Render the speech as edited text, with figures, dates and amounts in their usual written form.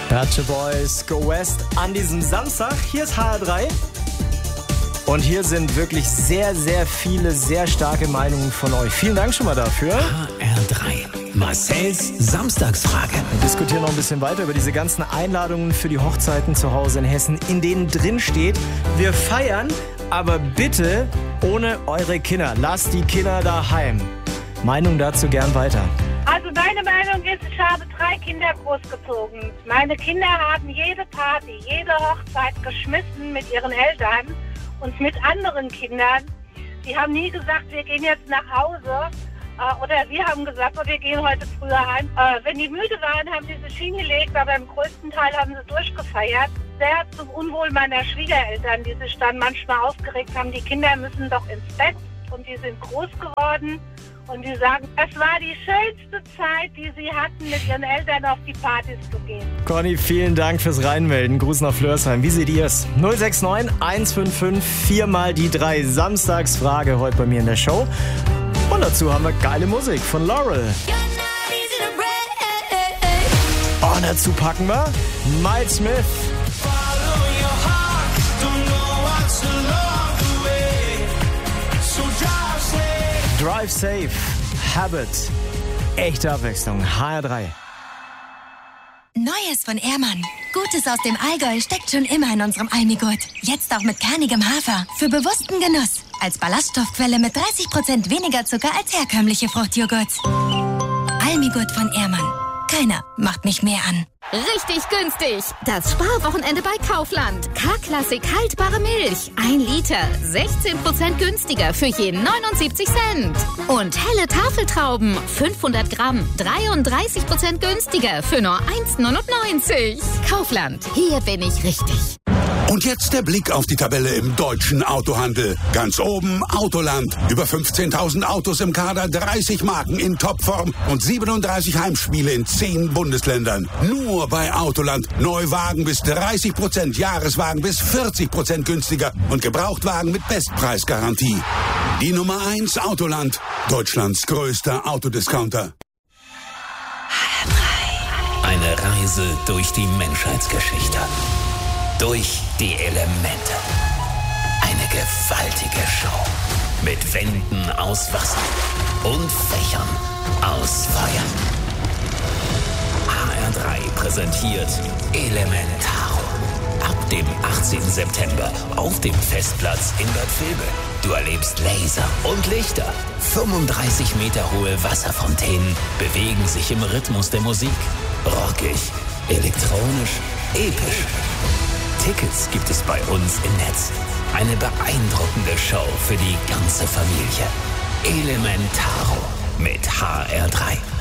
Bad Boys Go West an diesem Samstag. Hier ist HR3. Und hier sind wirklich sehr, sehr viele, sehr starke Meinungen von euch. Vielen Dank schon mal dafür. HR3. Marcells Samstagsfrage. Wir diskutieren noch ein bisschen weiter über diese ganzen Einladungen für die Hochzeiten zu Hause in Hessen, in denen drin steht, wir feiern, aber bitte ohne eure Kinder. Lasst die Kinder daheim. Meinung dazu gern weiter. Also meine Meinung ist, ich habe 3 Kinder großgezogen. Meine Kinder haben jede Party, jede Hochzeit geschmissen mit ihren Eltern und mit anderen Kindern. Die haben nie gesagt, wir gehen jetzt nach Hause. Oder wir haben gesagt, wir gehen heute früher heim. Wenn die müde waren, haben sie sich hingelegt, aber im größten Teil haben sie durchgefeiert. Sehr zum Unwohl meiner Schwiegereltern, die sich dann manchmal aufgeregt haben, die Kinder müssen doch ins Bett. Und die sind groß geworden. Und die sagen, es war die schönste Zeit, die sie hatten, mit ihren Eltern auf die Partys zu gehen. Conny, vielen Dank fürs Reinmelden. Gruß nach Flörsheim. Wie seht ihr es? 069 155 4 mal die 3. Samstagsfrage heute bei mir in der Show. Und dazu haben wir geile Musik von Laurel. Und dazu packen wir Miles Smith. Drive Safe, Habit. Echte Abwechslung. HR3. Neues von Ehrmann. Gutes aus dem Allgäu steckt schon immer in unserem Almigurt. Jetzt auch mit kernigem Hafer. Für bewussten Genuss. Als Ballaststoffquelle mit 30% weniger Zucker als herkömmliche Fruchtjoghurts. Almigurt von Ehrmann. Keiner macht mich mehr an. Richtig günstig. Das Sparwochenende bei Kaufland. K-Klassik haltbare Milch. 1 Liter. 16% günstiger für jeden 79 Cent. Und helle Tafeltrauben. 500 Gramm. 33% günstiger für nur 1,99. Kaufland. Hier bin ich richtig. Und jetzt der Blick auf die Tabelle im deutschen Autohandel. Ganz oben Autoland. Über 15.000 Autos im Kader, 30 Marken in Topform und 37 Heimspiele in 10 Bundesländern. Nur bei Autoland. Neuwagen bis 30%, Jahreswagen bis 40% günstiger und Gebrauchtwagen mit Bestpreisgarantie. Die Nummer 1 Autoland. Deutschlands größter Autodiscounter. Eine Reise durch die Menschheitsgeschichte. Durch die Elemente. Eine gewaltige Show. Mit Wänden aus Wasser und Fächern aus Feuer. HR3 präsentiert Elementaro. Ab dem 18. September auf dem Festplatz in Bad Vilbel. Du erlebst Laser und Lichter. 35 Meter hohe Wasserfontänen bewegen sich im Rhythmus der Musik. Rockig, elektronisch, episch. Tickets gibt es bei uns im Netz. Eine beeindruckende Show für die ganze Familie. Elementaro mit HR3.